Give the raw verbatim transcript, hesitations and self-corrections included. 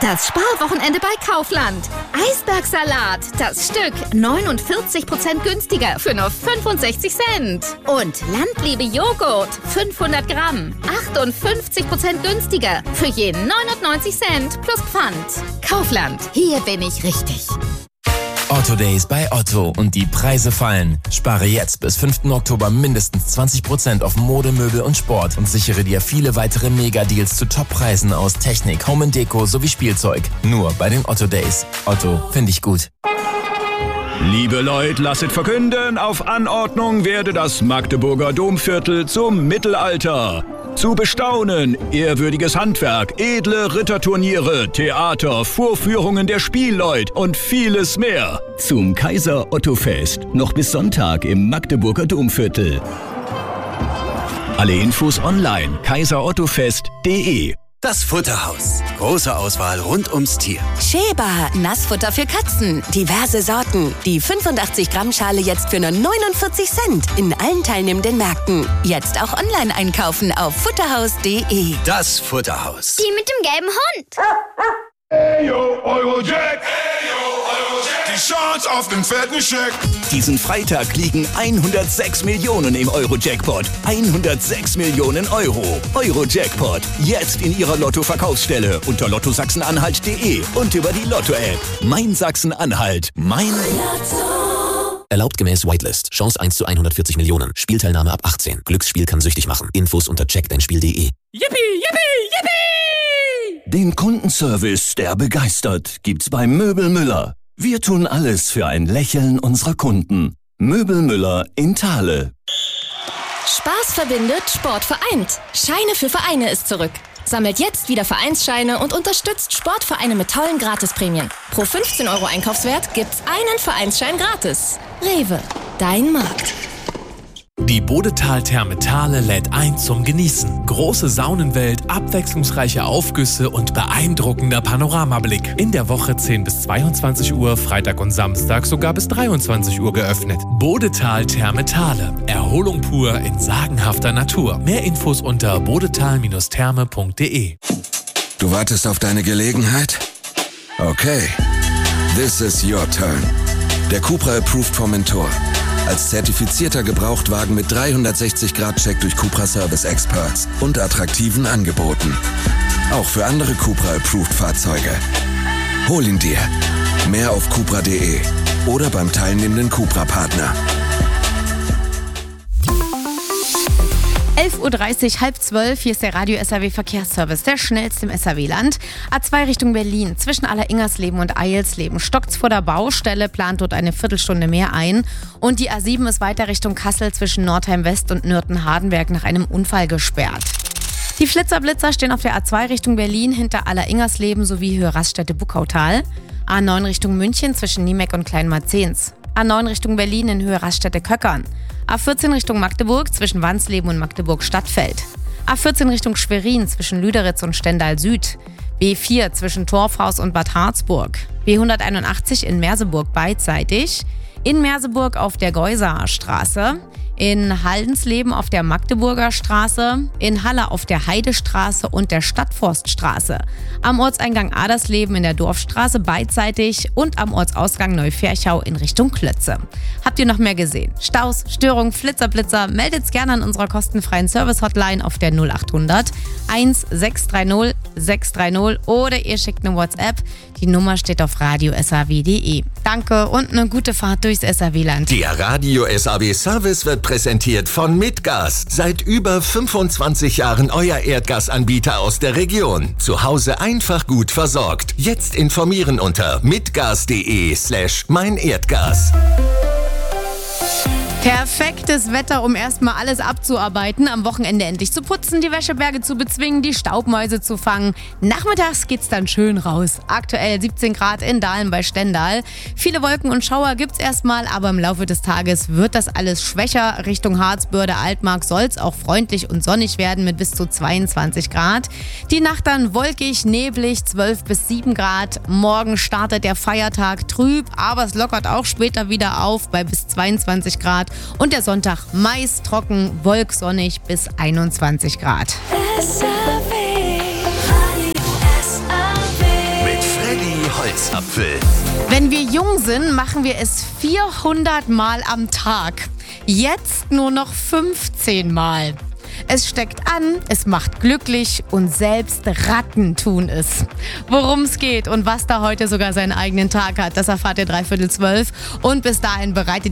Das Sparwochenende bei Kaufland. Eisbergsalat, das Stück neunundvierzig Prozent günstiger für nur fünfundsechzig Cent. Und Landliebe Joghurt, fünfhundert Gramm, achtundfünfzig Prozent günstiger für je neunundneunzig Cent plus Pfand. Kaufland, hier bin ich richtig. Otto Days bei Otto und die Preise fallen. Spare jetzt bis fünften Oktober mindestens zwanzig Prozent auf Mode, Möbel und Sport und sichere dir viele weitere Mega-Deals zu Top-Preisen aus Technik, Home and Deko sowie Spielzeug. Nur bei den Otto Days. Otto, finde ich gut. Liebe Leute, lasset verkünden, auf Anordnung werde das Magdeburger Domviertel zum Mittelalter. Zu bestaunen, ehrwürdiges Handwerk, edle Ritterturniere, Theater, Vorführungen der Spielleut und vieles mehr. Zum Kaiser Otto Fest, noch bis Sonntag im Magdeburger Domviertel. Alle Infos online, kaiser otto fest punkt de. Das Futterhaus. Große Auswahl rund ums Tier. Sheba, Nassfutter für Katzen. Diverse Sorten. Die fünfundachtzig Gramm Schale jetzt für nur neunundvierzig Cent. In allen teilnehmenden Märkten. Jetzt auch online einkaufen auf futterhaus punkt de. Das Futterhaus. Die mit dem gelben Hund. Hey yo, Eurojack. Hey yo, Eurojack. Die Chance auf den fetten Scheck. Diesen Freitag liegen hundertsechs Millionen im Euro-Jackpot. hundertsechs Millionen Euro. Euro-Jackpot. Jetzt in Ihrer Lotto-Verkaufsstelle unter lotto sachsen anhalt punkt de und über die Lotto-App. Mein Sachsen-Anhalt. Mein Lotto. Erlaubt gemäß Whitelist. Chance eins zu hundertvierzig Millionen. Spielteilnahme ab achtzehn. Glücksspiel kann süchtig machen. Infos unter check dein spiel punkt de. Yippie, yippie, yippie! Den Kundenservice, der begeistert, gibt's bei Möbel Müller. Wir tun alles für ein Lächeln unserer Kunden. Möbel Müller in Thale. Spaß verbindet, Sport vereint. Scheine für Vereine ist zurück. Sammelt jetzt wieder Vereinsscheine und unterstützt Sportvereine mit tollen Gratisprämien. Pro fünfzehn Euro Einkaufswert gibt's einen Vereinsschein gratis. Rewe, dein Markt. Die Bodetal-Therme Thale lädt ein zum Genießen. Große Saunenwelt, abwechslungsreiche Aufgüsse und beeindruckender Panoramablick. In der Woche zehn bis zweiundzwanzig Uhr, Freitag und Samstag sogar bis dreiundzwanzig Uhr geöffnet. Bodetal-Therme Thale. Erholung pur in sagenhafter Natur. Mehr Infos unter bodetal Therme punkt de. Du wartest auf deine Gelegenheit? Okay. This is your turn. Der Cupra Approved Formentor. Als zertifizierter Gebrauchtwagen mit dreihundertsechzig Grad Check durch Cupra Service Experts und attraktiven Angeboten. Auch für andere Cupra Approved Fahrzeuge. Hol ihn dir. Mehr auf cupra punkt de oder beim teilnehmenden Cupra-Partner. elf Uhr dreißig, halb zwölf, hier ist der Radio S R W Verkehrsservice, der schnellste im S R W-Land. A zwei Richtung Berlin, zwischen Alleringersleben und Eilsleben. Stockt's vor der Baustelle, plant dort eine Viertelstunde mehr ein. Und die A sieben ist weiter Richtung Kassel zwischen Nordheim West und Nürten-Hardenberg nach einem Unfall gesperrt. Die Flitzer-Blitzer stehen auf der A zwei Richtung Berlin hinter Alleringersleben sowie Höhe Raststätte Buckautal. A neun Richtung München zwischen Niemek und Kleinmarzens. A neun Richtung Berlin in Höhe Raststätte Köckern. A vierzehn Richtung Magdeburg zwischen Wansleben und Magdeburg-Stadtfeld. A vierzehn Richtung Schwerin zwischen Lüderitz und Stendal Süd. B vier zwischen Torfhaus und Bad Harzburg. B hunderteinundachtzig in Merseburg beidseitig. In Merseburg auf der Geusaer Straße. In Haldensleben auf der Magdeburger Straße, in Halle auf der Heidestraße und der Stadtforststraße, am Ortseingang Adersleben in der Dorfstraße beidseitig und am Ortsausgang Neufärchau in Richtung Klötze. Habt ihr noch mehr gesehen? Staus, Störungen, Flitzer, Blitzer, meldet's gerne an unserer kostenfreien Service-Hotline auf der null achthundert eins sechs drei null sechs drei null oder ihr schickt eine WhatsApp. Die Nummer steht auf radio s a w punkt de. Danke und eine gute Fahrt durchs S R W-Land. Der Radio S A W-Service wird präsentiert von Mitgas. Seit über fünfundzwanzig Jahren euer Erdgasanbieter aus der Region. Zu Hause einfach gut versorgt. Jetzt informieren unter mitgas punkt de slash mein Erdgas. Perfektes Wetter, um erstmal alles abzuarbeiten, am Wochenende endlich zu putzen, die Wäscheberge zu bezwingen, die Staubmäuse zu fangen. Nachmittags geht's dann schön raus. Aktuell siebzehn Grad in Dahlen bei Stendal. Viele Wolken und Schauer gibt's erstmal, aber im Laufe des Tages wird das alles schwächer. Richtung Harzbörde, Altmark soll's auch freundlich und sonnig werden mit bis zu zweiundzwanzig Grad. Die Nacht dann wolkig, neblig, zwölf bis sieben Grad. Morgen startet der Feiertag trüb, aber es lockert auch später wieder auf bei bis zweiundzwanzig Grad. Und der Sonntag meist trocken, wolksonnig bis einundzwanzig Grad. S R W, Radio S R W. Mit Adamsapfel. Wenn wir jung sind, machen wir es vierhundert Mal am Tag. Jetzt nur noch fünfzehn Mal. Es steckt an, es macht glücklich und selbst Ratten tun es. Worum es geht und was da heute sogar seinen eigenen Tag hat, das erfahrt ihr dreiviertel zwölf. Und bis dahin bereitet